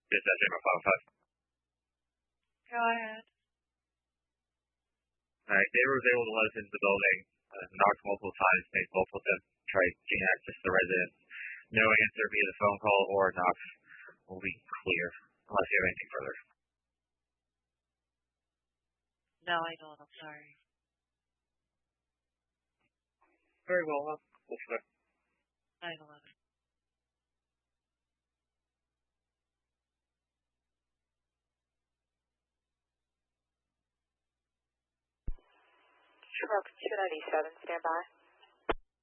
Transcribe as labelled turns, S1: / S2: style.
S1: Dispatch 505.
S2: Go ahead.
S1: Alright, they were able to let us into the building, knocked multiple times, made multiple attempts to try to gain access to the residence. No answer via the phone call or knocks will be clear, unless you have anything further.
S2: No, I don't. I'm sorry.
S1: Very well, we'll start.
S2: 9/11.
S3: Truck 297, stand by.